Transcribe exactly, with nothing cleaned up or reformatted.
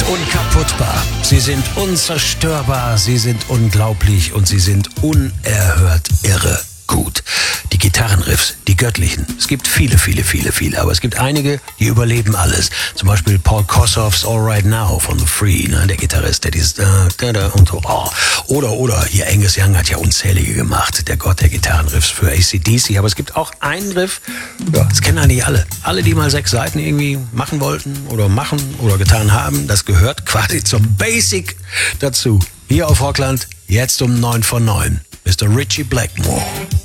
unkaputtbar, sie sind unzerstörbar, sie sind unglaublich und sie sind unerhört irre gut. Die Gitarrenriffs, die göttlichen. Es gibt viele, viele, viele, viele, aber es gibt einige, die überleben alles. Zum Beispiel Paul Kossoffs All Right Now von The Free, ne, der Gitarrist, der dieses da, da, da und so. Oh. Oder, oder, hier Angus Young hat ja unzählige gemacht, der Gott der Gitarrenriffs für A C D C. Aber es gibt auch einen Riff, ja, das kennen eigentlich alle. Alle, die mal sechs Seiten irgendwie machen wollten oder machen oder getan haben, das gehört quasi zum Basic dazu. Hier auf Rockland, jetzt um neun vor neun. Mister Ritchie Blackmore.